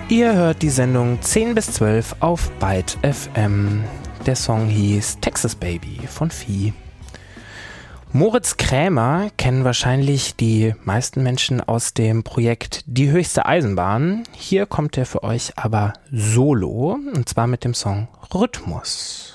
Ihr hört die Sendung 10 bis 12 auf Byte FM. Der Song hieß Texas Baby von Vieh. Moritz Krämer kennen wahrscheinlich die meisten Menschen aus dem Projekt Die höchste Eisenbahn. Hier kommt er für euch aber solo, und zwar mit dem Song Rhythmus.